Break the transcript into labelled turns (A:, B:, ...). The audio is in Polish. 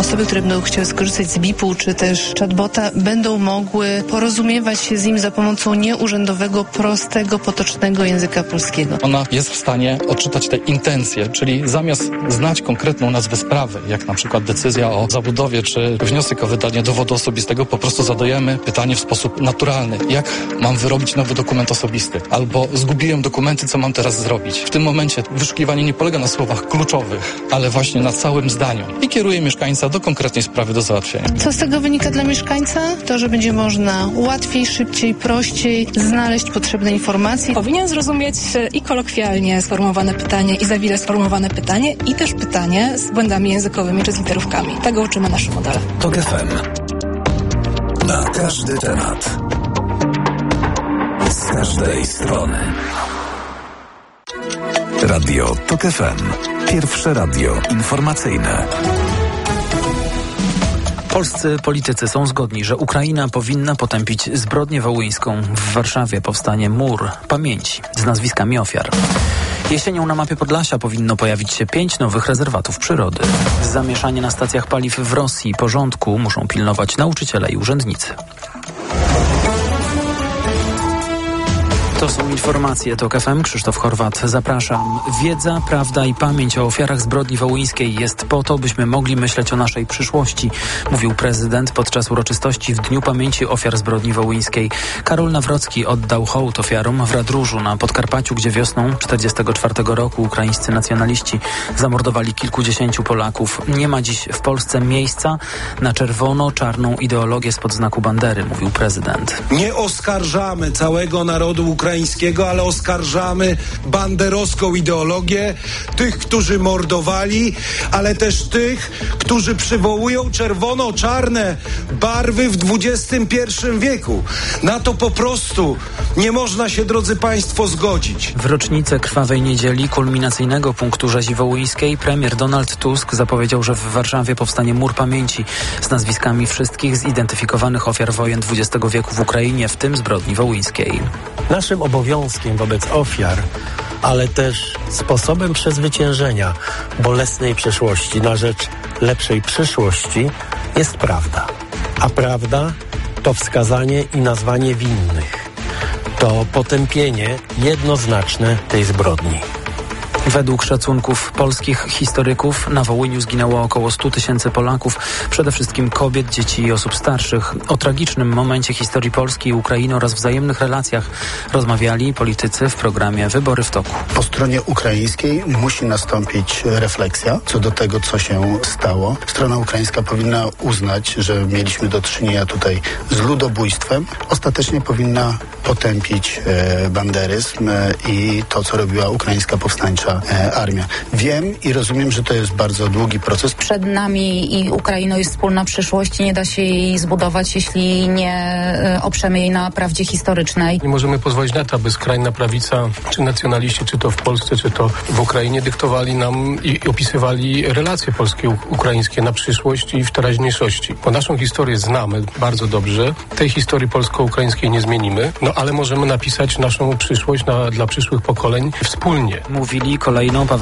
A: osoby, które będą chciały skorzystać z BIP-u czy też chatbota, będą mogły porozumiewać się z nim za pomocą nieurzędowego, prostego, potocznego języka polskiego.
B: Ona jest w stanie odczytać te intencje, czyli zamiast znać konkretną nazwę sprawy, jak na przykład decyzja o zabudowie czy wniosek o wydanie dowodu osobistego, po prostu zadajemy pytanie w sposób naturalny. Jak mam wyrobić nowy dokument osobisty? Albo zgubiłem dokumenty, co mam teraz zrobić? W tym momencie wyszukiwanie nie polega na słowach kluczowych, ale właśnie na całym zdaniu i kieruje mieszkańca do konkretnej sprawy do załatwienia.
A: Co z tego wynika dla mieszkańca? To, że będzie można łatwiej, szybciej, prościej znaleźć potrzebne informacje.
C: Powinien zrozumieć i kolokwialnie sformułowane pytanie, i za wile sformułowane pytanie, i też pytanie z błędami językowymi czy z literówkami. Tego uczymy nasze modele.
D: TOK FM. Na każdy temat. Z każdej strony. Radio TOK FM. Pierwsze radio informacyjne.
E: Polscy politycy są zgodni, że Ukraina powinna potępić zbrodnię wołyńską. W Warszawie powstanie mur pamięci z nazwiskami ofiar. Jesienią na mapie Podlasia powinno pojawić się 5 nowych rezerwatów przyrody. Zamieszanie na stacjach paliw w Rosji porządku muszą pilnować nauczyciele i urzędnicy. To są informacje TOK FM. Krzysztof Horwat, zapraszam. Wiedza, prawda i pamięć o ofiarach zbrodni wołyńskiej jest po to, byśmy mogli myśleć o naszej przyszłości, mówił prezydent podczas uroczystości w Dniu Pamięci Ofiar Zbrodni Wołyńskiej. Karol Nawrocki oddał hołd ofiarom w Radróżu na Podkarpaciu, gdzie wiosną 1944 roku ukraińscy nacjonaliści zamordowali kilkudziesięciu Polaków. Nie ma dziś w Polsce miejsca na czerwono-czarną ideologię spod znaku bandery, mówił prezydent.
F: Nie oskarżamy całego narodu ukraińskiego, ale oskarżamy banderowską ideologię tych, którzy mordowali, ale też tych, którzy przywołują czerwono-czarne barwy w XXI wieku. Na to po prostu nie można się, drodzy Państwo, zgodzić.
E: W rocznicę Krwawej Niedzieli, kulminacyjnego punktu rzezi wołyńskiej, premier Donald Tusk zapowiedział, że w Warszawie powstanie mur pamięci z nazwiskami wszystkich zidentyfikowanych ofiar wojen XX wieku w Ukrainie, w tym zbrodni wołyńskiej.
G: Naszym obowiązkiem wobec ofiar, ale też sposobem przezwyciężenia bolesnej przeszłości na rzecz lepszej przyszłości jest prawda. A prawda to wskazanie i nazwanie winnych. To potępienie jednoznaczne tej zbrodni.
E: Według szacunków polskich historyków na Wołyniu zginęło około 100 000 Polaków, przede wszystkim kobiet, dzieci i osób starszych. O tragicznym momencie historii Polski i Ukrainy oraz wzajemnych relacjach rozmawiali politycy w programie Wybory w toku.
H: Po stronie ukraińskiej musi nastąpić refleksja co do tego, co się stało. Strona ukraińska powinna uznać, że mieliśmy do czynienia tutaj z ludobójstwem. Ostatecznie powinna potępić banderyzm i to, co robiła ukraińska powstańcza armia. Wiem i rozumiem, że to jest bardzo długi proces.
I: Przed nami i Ukrainą jest wspólna przyszłość. Nie da się jej zbudować, jeśli nie oprzemy jej na prawdzie historycznej.
J: Nie możemy pozwolić na to, aby skrajna prawica, czy nacjonaliści, czy to w Polsce, czy to w Ukrainie dyktowali nam i opisywali relacje polskie-ukraińskie na przyszłość i w teraźniejszości. Bo naszą historię znamy bardzo dobrze. Tej historii polsko-ukraińskiej nie zmienimy, ale możemy napisać naszą przyszłość dla przyszłych pokoleń wspólnie.
E: Mówili kolejną